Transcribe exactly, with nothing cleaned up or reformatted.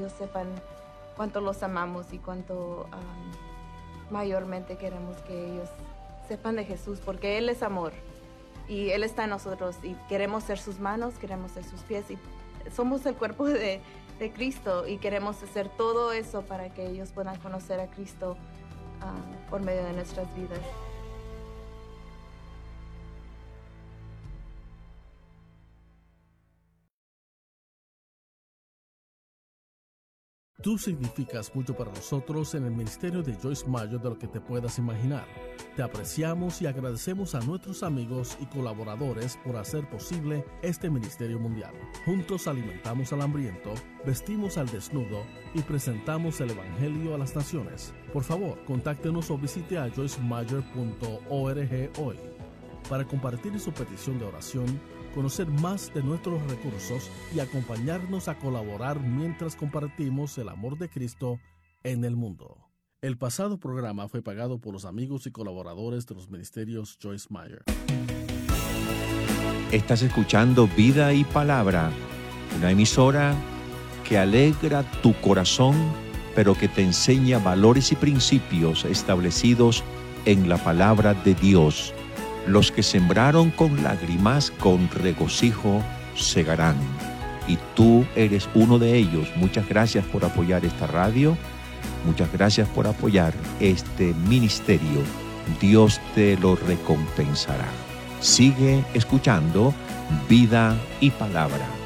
ellos sepan cuánto los amamos y cuánto um, mayormente queremos que ellos sepan de Jesús, porque Él es amor y Él está en nosotros y queremos ser sus manos, queremos ser sus pies y somos el cuerpo de, de Cristo y queremos hacer todo eso para que ellos puedan conocer a Cristo um, por medio de nuestras vidas. Tú significas mucho para nosotros en el ministerio de Joyce Meyer de lo que te puedas imaginar. Te apreciamos y agradecemos a nuestros amigos y colaboradores por hacer posible este ministerio mundial. Juntos alimentamos al hambriento, vestimos al desnudo y presentamos el Evangelio a las naciones. Por favor, contáctenos o visite a joyce meyer punto org hoy para compartir su petición de oración, conocer más de nuestros recursos y acompañarnos a colaborar mientras compartimos el amor de Cristo en el mundo. El pasado programa fue pagado por los amigos y colaboradores de los ministerios Joyce Meyer. Estás escuchando Vida y Palabra, una emisora que alegra tu corazón, pero que te enseña valores y principios establecidos en la palabra de Dios. Los que sembraron con lágrimas, con regocijo segarán. Y tú eres uno de ellos. Muchas gracias por apoyar esta radio. Muchas gracias por apoyar este ministerio. Dios te lo recompensará. Sigue escuchando Vida y Palabra.